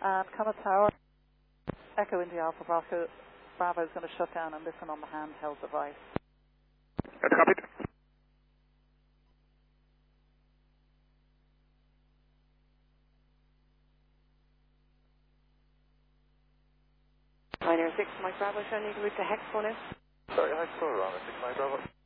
And Comet Tower, Echo India Alpha Bravo is going to shut down and listen on the handheld device. That's copied. Pioneer 6, Mike Bravo, showing you to route to Hex 1 now. Sorry, Hex 1, Roman 6, Mike Bravo.